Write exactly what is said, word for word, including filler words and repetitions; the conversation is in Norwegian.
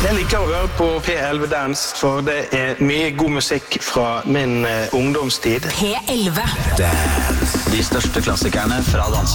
Jeg liker å høre på P elleve Dance, for det er mye god musikk fra min uh, ungdomstid. P elleve Dance. De største klassikerne fra dans.